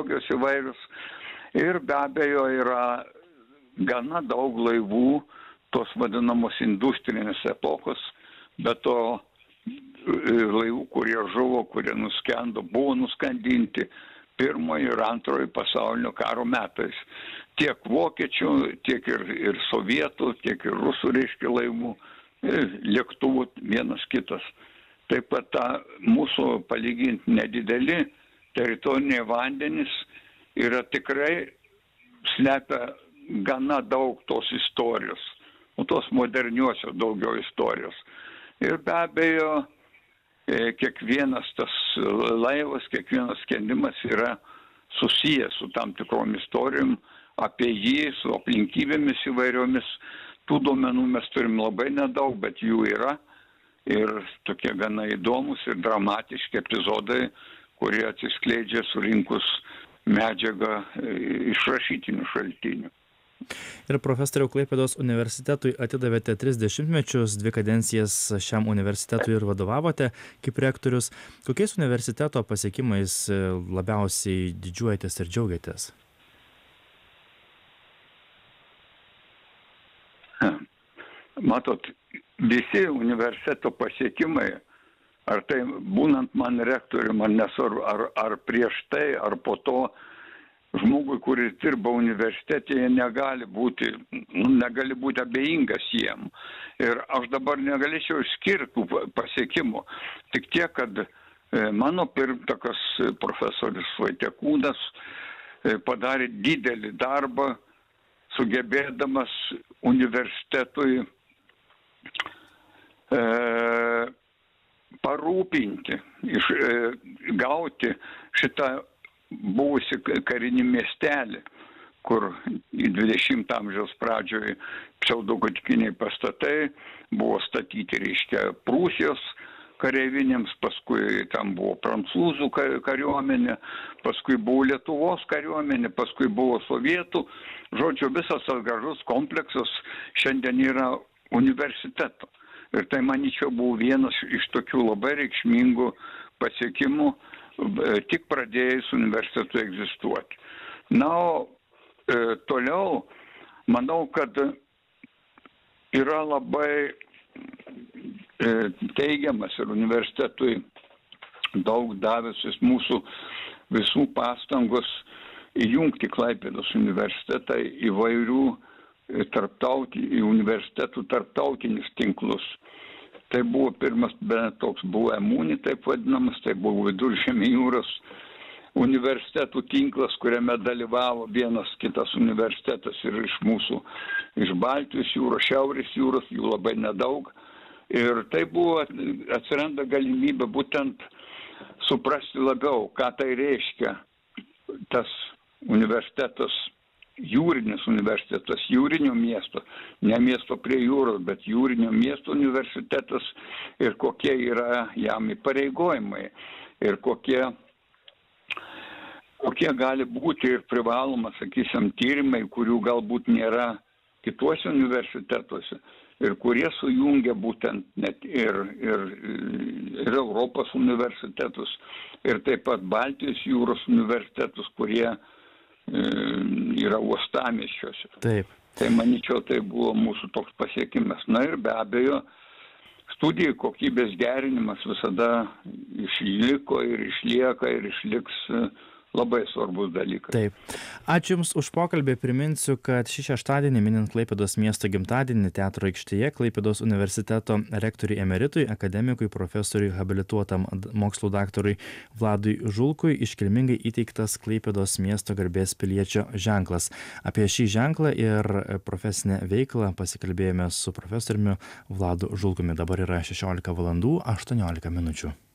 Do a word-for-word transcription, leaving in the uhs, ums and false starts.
technologijos įvairius. Ir be abejo yra gana daug laivų, tos vadinamos industrinės epochos, bet to laivų, kurie žuvo, kurie nuskendo, buvo nuskandinti pirmojo ir antrojo pasaulinio karo metais. Tiek vokiečių, tiek ir, ir sovietų, tiek ir rusų reiškia laivų, lėktuvų vienas kitas. Taip pat ta mūsų palyginti nedideli teritoriniai vandenys yra tikrai slepia gana daug tos istorijos, o tos moderniosios daugiau istorijos. Ir be abejo, kiekvienas tas laivas, kiekvienas skendimas yra susijęs su tam tikrom istorijom, apie jį, su aplinkybėmis įvairiomis. Tų duomenų mes turim labai nedaug, bet jų yra. Ir tokie gana įdomus ir dramatiški epizodai, kurie atsiskleidžia surinkus medžiagą iš rašytinių šaltinių. Ir profesoriau, Klaipėdos universitetui atidavėte tris dešimtmečius, dvi kadencijas šiam universitetui ir vadovavote kaip rektorius. Kokiais universiteto pasiekimais labiausiai didžiuojatės ir džiaugiatės? Matot, visi universiteto pasiekimai, ar tai būnant man rektorium, ar, nesvar, ar, ar prieš tai, ar po to, žmogui, kuris dirba universitete, negali būti, negali būti abejingas jiem. Ir aš dabar negalėčiau išskirti pasiekimų. Tik tiek, kad mano pirmtakas profesorius Vaitekūnas padarė didelį darbą, sugebėdamas universitetui e, parūpinti, iš, e, gauti šitą buvusi karinį miestelį, kur dvidešimto amžiaus pradžioje pseudogotikiniai pastatai buvo statyti, reiškia, Prūsijos kareivinėms, paskui tam buvo prancūzų kariuomenė, paskui buvo Lietuvos kariuomenė, paskui buvo sovietų. Žodžiu, visas tas gražus kompleksas šiandien yra universiteto. Ir tai, manyčiau, buvo vienas iš tokių labai reikšmingų pasiekimų, tik pradėjus universitetui egzistuoti. Na, o e, toliau, manau, kad yra labai e, teigiamas ir universitetui daug davęsis mūsų visų pastangos įjungti Klaipėdos universitetą įvairių tarptautinių, į universitetų tarptautinius tinklus. Tai buvo pirmas, bet toks buvo EMUNI, taip vadinamas, tai buvo Viduržemio jūros universitetų tinklas, kuriame dalyvavo vienas kitas universitetas ir iš mūsų, iš Baltijos jūros, Šiaurės jūros, jų labai nedaug. Ir tai buvo, atsiranda galimybė būtent suprasti labiau, ką tai reiškia tas universitetas, jūrinis universitetas, jūrinio miesto, ne miesto prie jūros, bet jūrinio miesto universitetas ir kokie yra jam įpareigojimai ir kokie, kokie gali būti ir privaloma, sakysim, tyrimai, kurių galbūt nėra kituose universitetuose ir kurie sujungia būtent net ir, ir, ir Europos universitetus ir taip pat Baltijos jūros universitetus, kurie yra uostamiesčiuose. Taip. Tai, manyčiau, tai buvo mūsų toks pasiekimas. Na ir be abejo, studijų kokybės gerinimas visada išliko ir išlieka ir išliks labai svarbus dalykas. Taip. Ačiū Jums už pokalbį. Priminsiu, kad šį šeštadienį, minint Klaipėdos miesto gimtadienį, Teatro aikštėje Klaipėdos universiteto rektoriui emeritui, akademikui, profesoriui, habilituotam mokslų daktarui Vladui Žulkui iškilmingai įteiktas Klaipėdos miesto garbės piliečio ženklas. Apie šį ženklą ir profesinę veiklą pasikalbėjome su profesoriumi Vladu Žulkumi. Dabar yra šešiolika valandų aštuoniolika minučių.